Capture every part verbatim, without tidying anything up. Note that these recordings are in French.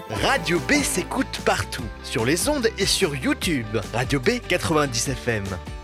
Radio B s'écoute partout, sur les ondes et sur YouTube. Radio B quatre-vingt-dix F M.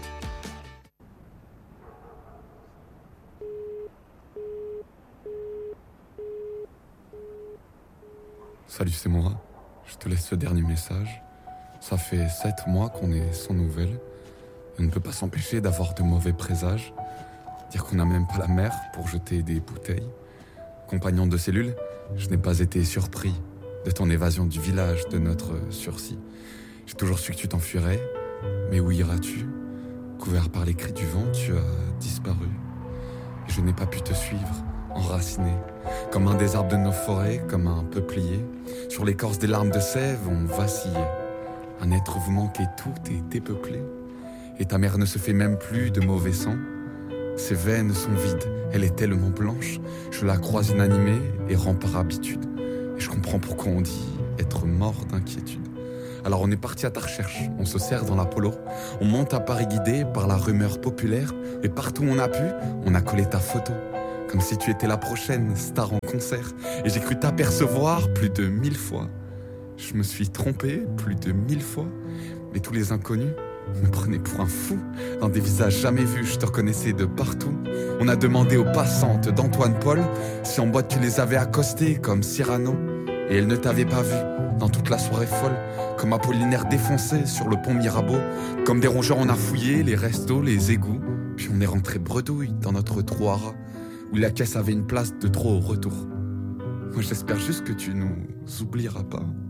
Salut, c'est moi. Je te laisse ce dernier message. Ça fait sept mois qu'on est sans nouvelles. On ne peut pas s'empêcher d'avoir de mauvais présages. Dire qu'on n'a même pas la mer pour jeter des bouteilles. Compagnon de cellule, je n'ai pas été surpris de ton évasion du village, de notre sursis. J'ai toujours su que tu t'enfuirais, mais où iras-tu ? Couvert par les cris du vent, tu as disparu. Et je n'ai pas pu te suivre, enraciné, comme un des arbres de nos forêts, comme un peuplier. Sur l'écorce des larmes de sève, on vacillait. Un être vous manquait, tout est dépeuplé. Et ta mère ne se fait même plus de mauvais sang. Ses veines sont vides, elle est tellement blanche. Je la crois inanimée et rends par habitude. Et je comprends pourquoi on dit être mort d'inquiétude. Alors on est parti à ta recherche, on se serre dans la polo. On monte à Paris guidé par la rumeur populaire. Et partout où on a pu, on a collé ta photo. Comme si tu étais la prochaine star en concert. Et j'ai cru t'apercevoir plus de mille fois. Je me suis trompé plus de mille fois. Mais tous les inconnus me prenaient pour un fou. Dans des visages jamais vus, je te reconnaissais de partout. On a demandé aux passantes d'Antoine Paul si en boîte tu les avais accostées comme Cyrano. Et elles ne t'avaient pas vu dans toute la soirée folle. Comme Apollinaire défoncé sur le pont Mirabeau. Comme des rongeurs on a fouillé les restos, les égouts. Puis on est rentré bredouille dans notre trou à rats, où la caisse avait une place de trop au retour. Moi j'espère juste que tu nous oublieras pas.